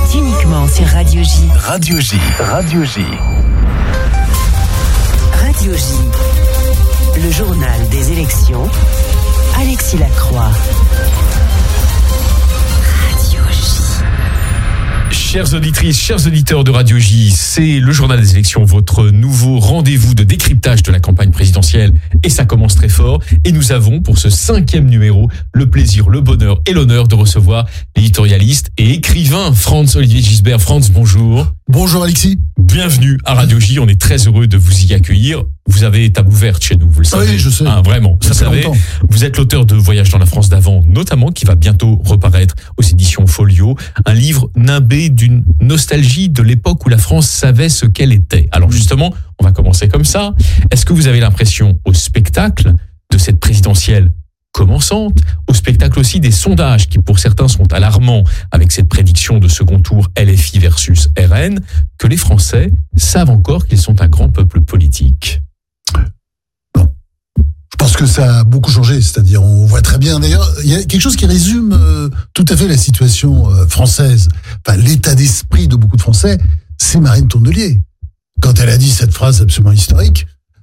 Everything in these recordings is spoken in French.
C'est uniquement sur Radio J. Radio J. Radio J. Radio J. Le journal des élections. Alexis Lacroix. Chères auditrices, chers auditeurs de Radio J, c'est le journal des élections, votre nouveau rendez-vous de décryptage de la campagne présidentielle, et ça commence très fort. Et nous avons, pour ce 5e numéro, le plaisir, le bonheur et l'honneur de recevoir l'éditorialiste et écrivain Franz-Olivier Gisbert. Franz, bonjour. Bonjour Alexis. Bienvenue à Radio J, on est très heureux de vous y accueillir. Vous avez table ouverte chez nous, vous le savez. Oui, je sais. Vraiment, ça savez. Vous êtes l'auteur de Voyage dans la France d'avant, notamment, qui va bientôt reparaître aux éditions Folio. Un livre nimbé d'une nostalgie de l'époque où la France savait ce qu'elle était. Alors justement, on va commencer comme ça. Est-ce que vous avez l'impression, au spectacle de cette présidentielle commençante, au spectacle aussi des sondages qui pour certains sont alarmants avec cette prédiction de second tour LFI versus RN, que les Français savent encore qu'ils sont un grand peuple politique? Non. Je pense que ça a beaucoup changé, c'est-à-dire on voit très bien, d'ailleurs, il y a quelque chose qui résume tout à fait la situation française, enfin l'état d'esprit de beaucoup de Français, c'est Marine Tondelier. Quand elle a dit cette phrase absolument historique,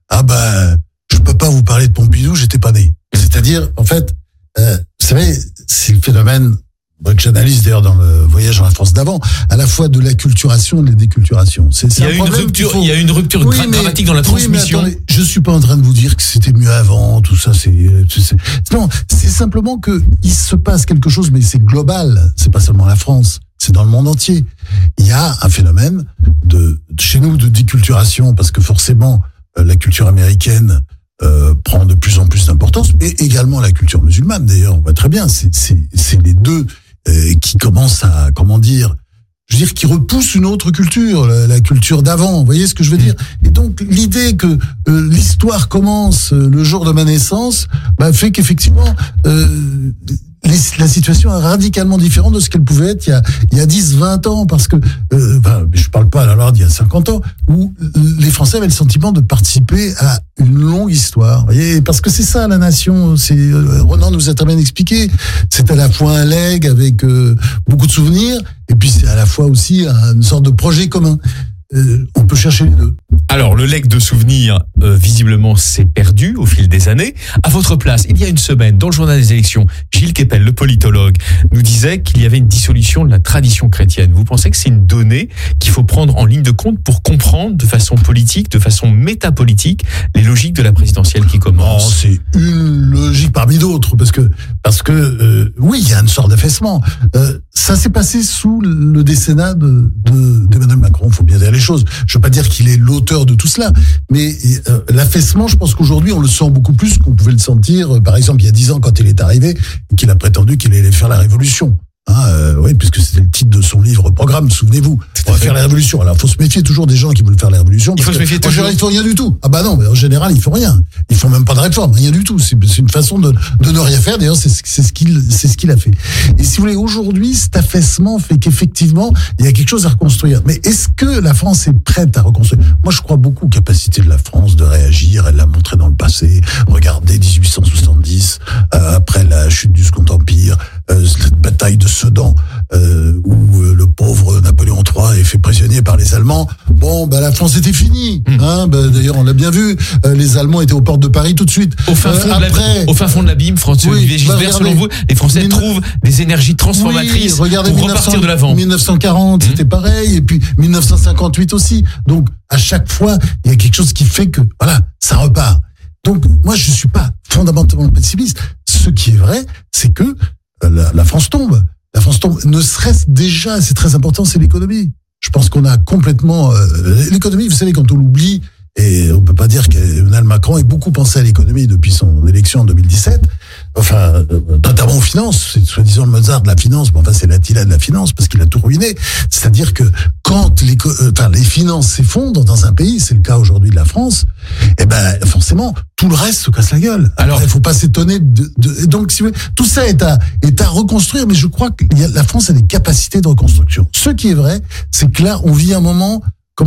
je peux pas vous parler de Pompidou, j'étais pas né. C'est-à-dire, en fait, vous savez, c'est le phénomène que j'analyse d'ailleurs dans le Voyage dans la France d'avant, à la fois de l'acculturation et de la déculturation. Il y a une rupture dramatique dans la transmission. Mais attendez, je suis pas en train de vous dire que c'était mieux avant, tout ça, non, c'est simplement que il se passe quelque chose, mais c'est global, c'est pas seulement la France, c'est dans le monde entier. Il y a un phénomène chez nous de déculturation, parce que forcément, la culture américaine prend de plus en plus d'importance, mais également la culture musulmane, d'ailleurs, on voit très bien, c'est les deux qui commencent à, qui repoussent une autre culture, la culture d'avant, vous voyez ce que je veux dire? Et donc, l'idée que l'histoire commence le jour de ma naissance, fait qu'effectivement, la situation est radicalement différente de ce qu'elle pouvait être il y a 10, 20 ans, parce que, je parle pas alors d'il y a 50 ans, où les Français avaient le sentiment de participer à une longue histoire. Vous voyez, parce que c'est ça, la nation, Ronan nous a très bien expliqué, c'est à la fois un legs avec beaucoup de souvenirs, et puis c'est à la fois aussi une sorte de projet commun. On peut chercher les deux. Alors, le legs de souvenirs, visiblement, s'est perdu au fil des années. À votre place, il y a une semaine, dans le journal des élections, Gilles Kepel, le politologue, nous disait qu'il y avait une dissolution de la tradition chrétienne. Vous pensez que c'est une donnée qu'il faut prendre en ligne de compte pour comprendre de façon politique, de façon métapolitique, les logiques de la présidentielle qui commence? Non, c'est une logique parmi d'autres, parce que oui, il y a une sorte d'affaissement. Ça s'est passé sous le décennat d'Emmanuel Macron, il faut bien dire les choses. Je veux pas dire qu'il est l'auteur de tout cela, mais l'affaissement, je pense qu'aujourd'hui, on le sent beaucoup plus qu'on pouvait le sentir, par exemple, il y a 10 ans, quand il est arrivé, et qu'il a prétendu qu'il allait faire la révolution. Oui, puisque c'était le titre de son livre programme, souvenez-vous. On va faire la révolution. Alors, il faut se méfier toujours des gens qui veulent faire la révolution. Il faut se méfier toujours. En général, ils font rien du tout. Non, mais en général, ils font rien. Ils font même pas de réforme, rien du tout. C'est une façon de ne rien faire. D'ailleurs, c'est ce qu'il a fait. Et si vous voulez, aujourd'hui, cet affaissement fait qu'effectivement, il y a quelque chose à reconstruire. Mais est-ce que la France est prête à reconstruire? Moi, je crois beaucoup aux capacités de la France de réagir. Elle l'a montré dans le passé. Regardez 1870, après la chute du Second Empire, cette bataille de Sedan, où le pauvre Napoléon III est fait prisonnier par les Allemands. La France était finie. D'ailleurs, on l'a bien vu. Les Allemands étaient aux portes de Paris tout de suite. Au fin fond de l'abîme, Franz-Olivier Gisbert, selon vous, les Français trouvent des énergies transformatrices pour repartir de l'avant. 1940, c'était pareil. Et puis 1958 aussi. Donc, à chaque fois, il y a quelque chose qui fait que, ça repart. Donc, moi, je suis pas fondamentalement pessimiste. Ce qui est vrai, c'est que la France tombe. La France tombe. Ne serait-ce déjà, c'est très important, c'est l'économie. Je pense qu'on a complètement... l'économie, vous savez, quand on l'oublie, et on peut pas dire qu'Emmanuel Macron ait beaucoup pensé à l'économie depuis son élection en 2017, notamment aux finances, c'est soi-disant le Mozart de la finance, mais c'est l'Attila de la finance, parce qu'il a tout ruiné. C'est-à-dire que quand les finances s'effondrent dans un pays, c'est le cas aujourd'hui de la France, forcément, tout le reste se casse la gueule. Alors, il faut pas s'étonner donc, si vous voulez, tout ça est à reconstruire, mais je crois que la France a des capacités de reconstruction. Ce qui est vrai, c'est que là, on vit un moment,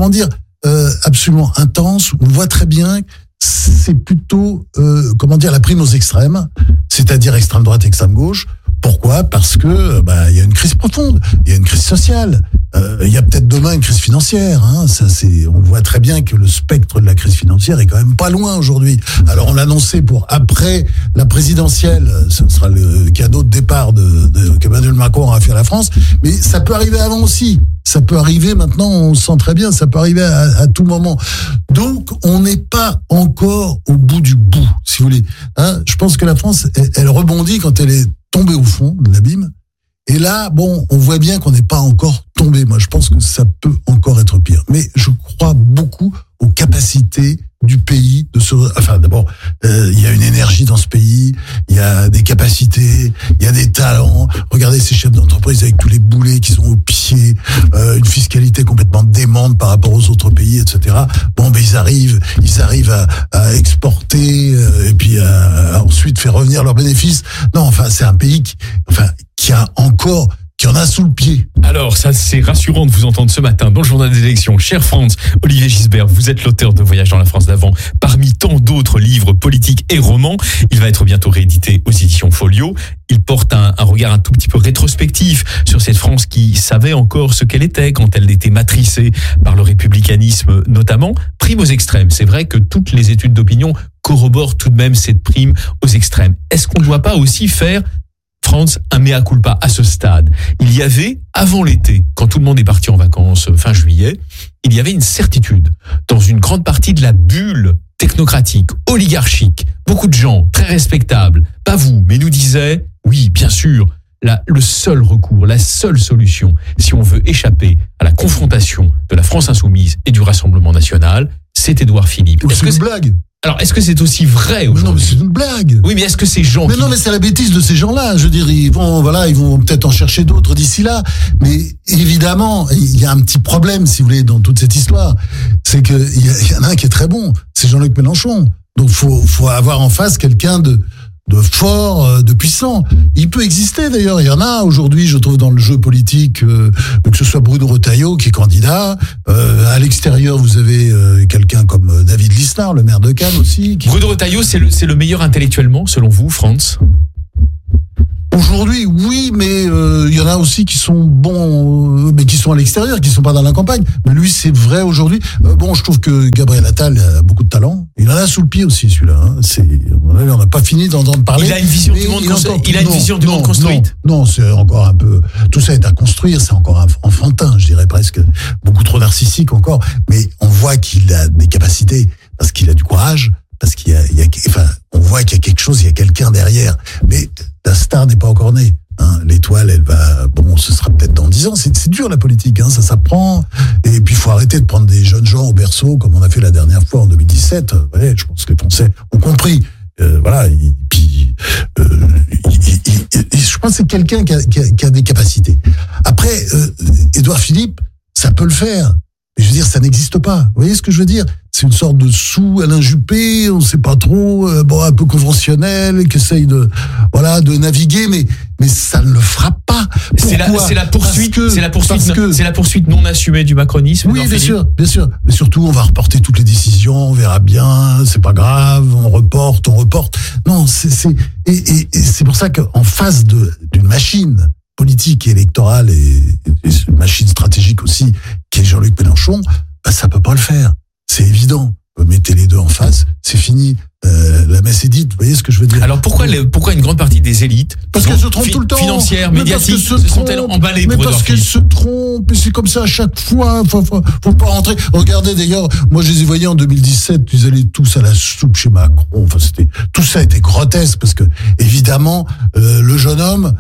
absolument intense. On voit très bien c'est plutôt, la prime aux extrêmes, c'est-à-dire extrême droite, extrême gauche. Pourquoi ? Parce que il y a une crise profonde, il y a une crise sociale. il y a peut-être demain une crise financière. Hein. On voit très bien que le spectre de la crise financière est quand même pas loin aujourd'hui. Alors on l'a annoncé pour après la présidentielle, ce sera le cadeau de départ qu'Emmanuel Macron aura fait à la France, mais ça peut arriver avant aussi. Ça peut arriver maintenant, on le sent très bien, ça peut arriver à tout moment. Donc on n'est pas encore au bout du bout, si vous voulez. Hein, je pense que la France, elle rebondit quand elle est tombée au fond de l'abîme. Et là, bon, on voit bien qu'on n'est pas encore tombé. Moi, je pense que ça peut encore être pire. Mais je crois beaucoup aux capacités du pays d'abord, il y a une énergie dans ce pays, il y a des capacités, il y a des talents. Regardez ces chefs d'entreprise avec tous les boulets qu'ils ont au pied, une fiscalité complètement démente par rapport aux autres pays, etc. Bon, ben ils arrivent à exporter et puis à ensuite faire revenir leurs bénéfices. Non, enfin, c'est un pays qui en a sous le pied. Alors, ça, c'est rassurant de vous entendre ce matin dans le journal des élections. Cher Franz, Olivier Gisbert, vous êtes l'auteur de Voyage dans la France d'avant, parmi tant d'autres livres politiques et romans. Il va être bientôt réédité aux éditions Folio. Il porte un regard un tout petit peu rétrospectif sur cette France qui savait encore ce qu'elle était quand elle était matricée par le républicanisme notamment. Prime aux extrêmes. C'est vrai que toutes les études d'opinion corroborent tout de même cette prime aux extrêmes. Est-ce qu'on ne doit pas aussi faire, Franz, un mea culpa à ce stade? Il y avait, avant l'été, quand tout le monde est parti en vacances fin juillet, il y avait une certitude dans une grande partie de la bulle technocratique, oligarchique. Beaucoup de gens très respectables, pas vous, mais nous disaient, oui, bien sûr, le seul recours, la seule solution, si on veut échapper à la confrontation de la France insoumise et du Rassemblement national, c'est Édouard Philippe. C'est une blague. Alors, est-ce que c'est aussi vrai aujourd'hui? Non, mais c'est une blague. Oui, mais est-ce que ces gens... Mais non, mais c'est la bêtise de ces gens-là. Je veux dire, ils vont peut-être en chercher d'autres d'ici là. Mais évidemment, il y a un petit problème, si vous voulez, dans toute cette histoire. C'est que il y en a un qui est très bon. C'est Jean-Luc Mélenchon. Donc, faut avoir en face quelqu'un de fort, de puissant. Il peut exister d'ailleurs, il y en a aujourd'hui, je trouve, dans le jeu politique, que ce soit Bruno Retailleau qui est candidat, à l'extérieur vous avez quelqu'un comme David Lisnard, le maire de Cannes aussi. Bruno Retailleau, c'est le meilleur intellectuellement, selon vous, Franz? Aujourd'hui, oui, mais il y en a aussi qui sont bons, mais qui sont à l'extérieur, qui sont pas dans la campagne. Mais lui, c'est vrai aujourd'hui. Je trouve que Gabriel Attal a beaucoup de talent. Il en a sous le pied aussi, celui-là. Hein. On n'a pas fini d'entendre parler. Il a une vision du monde construite. Non, c'est encore un peu. Tout ça est à construire. C'est encore enfantin, je dirais presque. Beaucoup trop narcissique encore. Mais on voit qu'il a des capacités parce qu'il a du courage. Parce on voit qu'il y a quelque chose, il y a quelqu'un derrière. Mais la star n'est pas encore née. Hein. L'étoile, elle va... ce sera peut-être dans 10 ans. C'est dur, la politique. Hein. Ça s'apprend. Et puis, il faut arrêter de prendre des jeunes gens au berceau, comme on a fait la dernière fois en 2017. Je pense que les Français ont compris. Je pense que c'est quelqu'un qui a des capacités. Après, Édouard Philippe, ça peut le faire. Mais je veux dire, ça n'existe pas. Vous voyez ce que je veux dire? C'est une sorte de Alain Juppé, on ne sait pas trop, un peu conventionnel, qui essaye de naviguer, mais ça ne le fera pas. C'est la poursuite non assumée du macronisme. Oui, bien sûr. Mais surtout, on va reporter toutes les décisions, on verra bien, c'est pas grave, on reporte. Non, et c'est pour ça qu'en face d'une machine politique et électorale et une machine stratégique aussi, qui est Jean-Luc Mélenchon, ça peut pas le faire. C'est évident. Vous mettez les deux en face, c'est fini. La messe est dite, vous voyez ce que je veux dire? Alors pourquoi une grande partie des élites, parce qu'elles se trompent tout le temps, financières, médiatiques, se sont-elles emballées pour parce qu'elles se trompent, et c'est comme ça à chaque fois, faut pas rentrer. Regardez d'ailleurs, moi je les ai voyés en 2017, ils allaient tous à la soupe chez Macron, tout ça était grotesque, parce que évidemment, le jeune homme,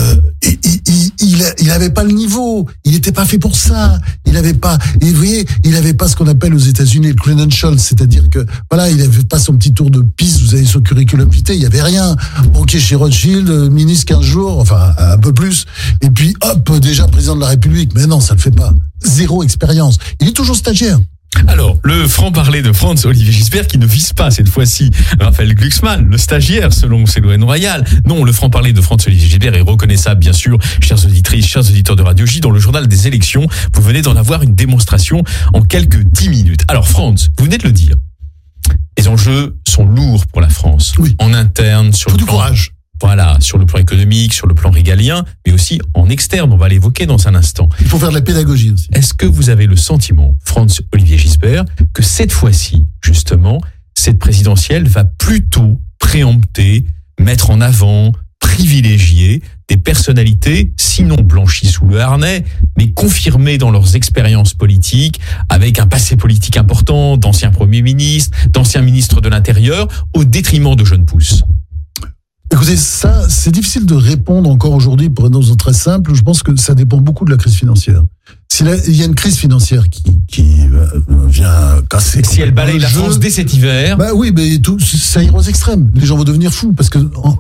il avait pas le niveau, il était pas fait pour ça, il avait pas ce qu'on appelle aux États-Unis le credential, c'est-à-dire que, il avait pas son petit tour de piste, vous avez son curriculum vitae, il y avait rien. Banquier chez Rothschild, ministre 15 jours, enfin un peu plus, et puis hop, déjà président de la République. Mais non, ça le fait pas. Zéro expérience. Il est toujours stagiaire. Alors, le franc-parler de Franz Olivier Gisbert qui ne vise pas cette fois-ci Raphaël Glucksmann, le stagiaire selon Ségolène Royal. Non, le franc-parler de Franz Olivier Gisbert est reconnaissable, bien sûr, chères auditrices, chers auditeurs de Radio J, dans le journal des élections. Vous venez d'en avoir une démonstration en quelques 10 minutes. Alors, Franz, vous venez de le dire. Les enjeux sont lourds pour la France. Oui. En interne, sur du courage. Voilà, sur le plan économique, sur le plan régalien, mais aussi en externe, on va l'évoquer dans un instant. Il faut faire de la pédagogie aussi. Est-ce que vous avez le sentiment, Franz-Olivier Gisbert, que cette fois-ci, justement, cette présidentielle va plutôt préempter, mettre en avant, privilégier des personnalités, sinon blanchies sous le harnais, mais confirmées dans leurs expériences politiques, avec un passé politique important, d'anciens premiers ministres, d'anciens ministres de l'Intérieur, au détriment de jeunes pousses? Écoutez, ça, c'est difficile de répondre encore aujourd'hui pour une raison très simple. Je pense que ça dépend beaucoup de la crise financière. Il y a une crise financière qui vient casser. Si elle balaye la France dès cet hiver. Bah oui, mais ça ira aux extrêmes. Les gens vont devenir fous parce que.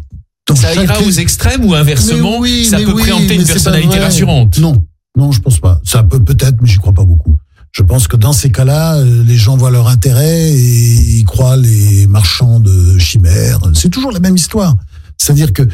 Ça ira aux extrêmes ou inversement, ça peut préempter une personnalité rassurante. Non, je pense pas. Ça peut-être, mais j'y crois pas beaucoup. Je pense que dans ces cas-là, les gens voient leur intérêt et ils croient les marchands de chimères. C'est toujours la même histoire. C'est-à-dire que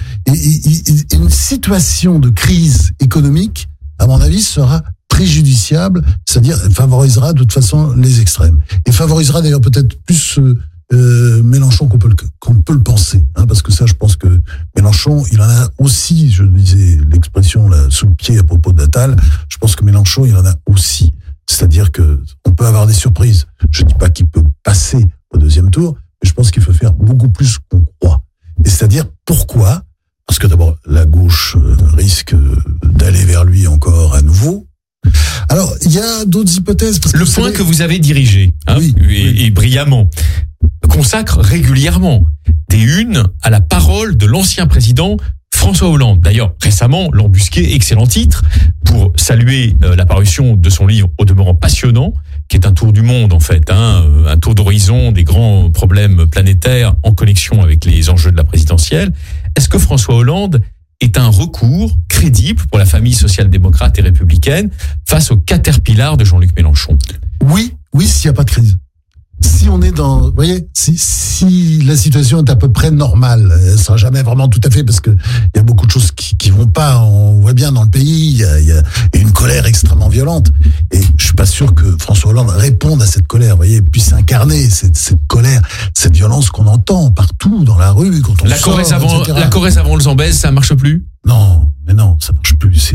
une situation de crise économique, à mon avis, sera préjudiciable, c'est-à-dire elle favorisera de toute façon les extrêmes. Et favorisera d'ailleurs peut-être plus Mélenchon qu'on peut le penser. Parce que ça, je pense que Mélenchon, il en a aussi, je disais l'expression là, sous le pied à propos d'Attal, je pense que Mélenchon, il en a aussi. C'est-à-dire que on peut avoir des surprises. Je ne dis pas qu'il peut passer au deuxième tour, mais je pense qu'il faut faire beaucoup plus qu'on croit. Et c'est-à-dire, pourquoi ? Parce que d'abord, la gauche risque d'aller vers lui encore à nouveau. Alors, il y a d'autres hypothèses. Parce le point que vous avez dirigé, oui. Et brillamment, consacre régulièrement des unes à la parole de l'ancien président François Hollande. D'ailleurs, récemment, l'embusqué, excellent titre, pour saluer la parution de son livre au demeurant passionnant, qui est un tour du monde en fait, un tour d'horizon des grands problèmes planétaires en connexion avec les enjeux de la présidentielle. Est-ce que François Hollande est un recours crédible pour la famille social-démocrate et républicaine face au caterpillar de Jean-Luc Mélenchon? Oui, s'il n'y a pas de crise. Si on est dans, vous voyez, si la situation est à peu près normale, elle sera jamais vraiment tout à fait parce que il y a beaucoup de choses qui vont pas. On voit bien dans le pays, il y a une colère extrêmement violente. Et je suis pas sûr que François Hollande réponde à cette colère, vous voyez, puisse incarner cette colère, cette violence qu'on entend partout dans la rue quand on sort, etc. La Corrèze avant le Zambèze, ça marche plus? Non, ça marche plus.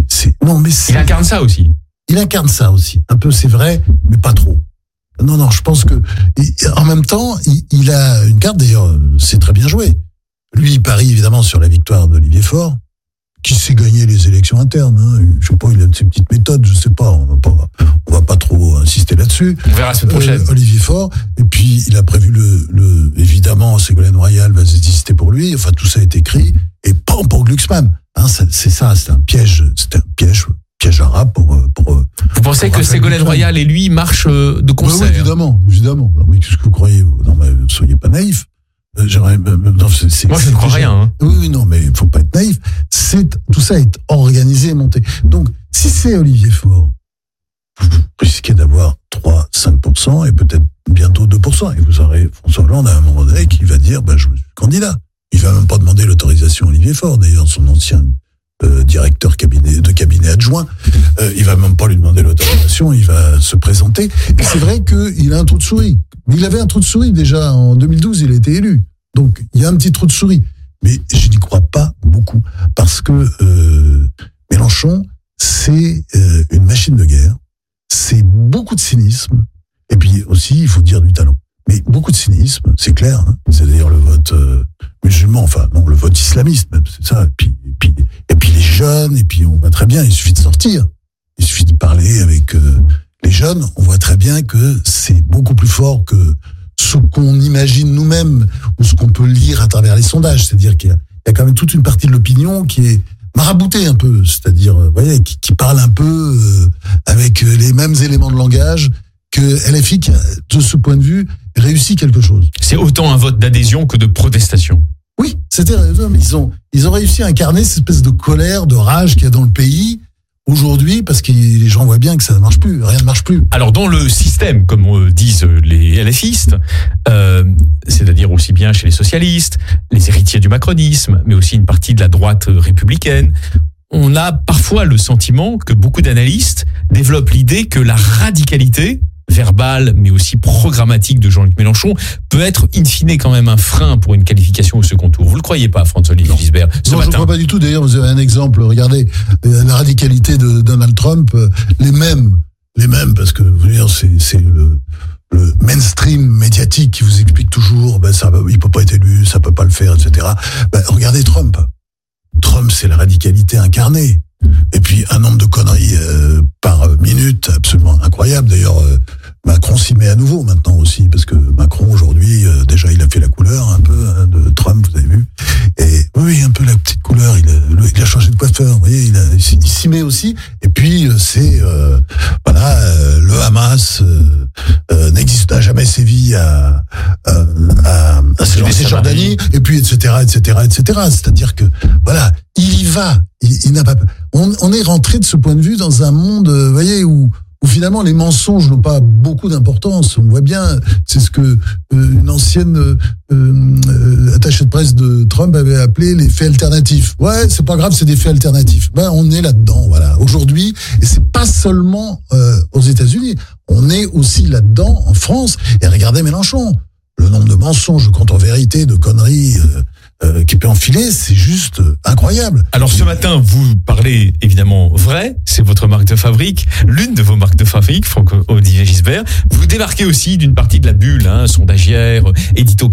Il incarne ça aussi. Il incarne ça aussi. Un peu, c'est vrai, mais pas trop. Non, je pense que, en même temps, il a une carte, d'ailleurs, c'est très bien joué. Lui, il parie évidemment sur la victoire d'Olivier Faure, qui s'est gagné les élections internes. Je sais pas, il a de ses petites méthodes, je sais pas, on va pas trop insister là-dessus. On verra la semaine prochaine. Olivier Faure, et puis il a prévu évidemment, Ségolène Royal va exister pour lui, enfin tout ça est écrit, et pas pour Glucksmann. C'est un piège arabe pour vous pensez que Ségolène Royal et lui marchent de concert? Oui, évidemment. Mais qu'est-ce que vous croyez? Non, mais soyez pas naïfs. Moi, je ne crois rien. Oui, non, mais il faut pas être naïf. Tout ça est organisé, monté. Donc, si c'est Olivier Faure, vous risquez d'avoir 3-5% et peut-être bientôt 2%. Et vous aurez François Hollande à un moment donné qui va dire, je suis candidat. Il va même pas demander l'autorisation à Olivier Faure. D'ailleurs, son ancien directeur de cabinet adjoint, il va même pas lui demander l'autorisation, il va se présenter. Et c'est vrai qu'il a un trou de souris. Il avait un trou de souris déjà en 2012, il a été élu. Donc il y a un petit trou de souris. Mais je n'y crois pas beaucoup parce que Mélenchon, c'est une machine de guerre. C'est beaucoup de cynisme. Et puis aussi, il faut dire du talent. Mais beaucoup de cynisme, c'est clair. C'est d'ailleurs le vote musulman, le vote islamiste même, c'est ça. Et puis les jeunes, et puis on voit très bien, il suffit de sortir. Il suffit de parler avec les jeunes, on voit très bien que c'est beaucoup plus fort que ce qu'on imagine nous-mêmes ou ce qu'on peut lire à travers les sondages. C'est-à-dire qu'il y a quand même toute une partie de l'opinion qui est maraboutée un peu, c'est-à-dire, vous voyez, qui parle un peu avec les mêmes éléments de langage que LFI, qui, de ce point de vue, réussit quelque chose. C'est autant un vote d'adhésion que de protestation. Oui, ils ont réussi à incarner cette espèce de colère, de rage qu'il y a dans le pays aujourd'hui, parce que les gens voient bien que ça ne marche plus, rien ne marche plus. Alors dans le système, comme disent les LFistes, c'est-à-dire aussi bien chez les socialistes, les héritiers du macronisme, mais aussi une partie de la droite républicaine, on a parfois le sentiment que beaucoup d'analystes développent l'idée que la radicalité verbal, mais aussi programmatique de Jean-Luc Mélenchon peut être in fine quand même un frein pour une qualification au second tour. Vous le croyez pas, François-Olivier Gisbert, ce Non, je ne matin? crois pas du tout. D'ailleurs, vous avez un exemple. Regardez, la radicalité de Donald Trump, les mêmes, parce que, vous voyez, c'est le mainstream médiatique qui vous explique toujours, il peut pas être élu, ça peut pas le faire, etc. Regardez Trump. Trump, c'est la radicalité incarnée. Et puis, un nombre de conneries par minute absolument incroyable. D'ailleurs, Macron s'y met à nouveau maintenant aussi, parce que Macron, aujourd'hui, déjà, il a fait la couleur un peu de Trump, vous avez vu. Et oui, un peu la petite couleur, il a changé de coiffeur, vous voyez, il s'y met aussi. Et puis, le Hamas n'a jamais sévi à Cisjordanie, et puis, etc. C'est-à-dire que, voilà, il y va. Il n'a pas. On est rentré de ce point de vue dans un monde, vous voyez, où finalement les mensonges n'ont pas beaucoup d'importance. On voit bien, c'est ce que une ancienne attachée de presse de Trump avait appelé les faits alternatifs. Ouais, c'est pas grave, c'est des faits alternatifs. On est là-dedans, voilà. Aujourd'hui, et c'est pas seulement aux États-Unis, on est aussi là-dedans en France. Et regardez Mélenchon, le nombre de mensonges, de contre-vérités, de conneries. Qui peut enfiler, c'est juste incroyable. Alors ce matin, vous parlez évidemment vrai, c'est votre marque de fabrique, l'une de vos marques de fabrique, Franck-Olivier Gisbert. Vous démarquez aussi d'une partie de la bulle, sondagière, édito